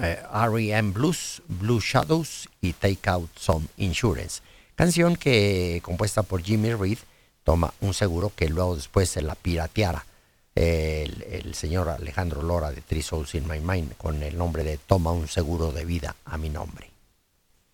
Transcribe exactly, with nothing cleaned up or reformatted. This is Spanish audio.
eh, R E M Blues, Blue Shadows y Take Out Some Insurance. Canción que, compuesta por Jimmy Reed, toma un seguro que luego después se la pirateara eh, el, el señor Alejandro Lora de Three Souls in My Mind con el nombre de Toma un seguro de vida a mi nombre.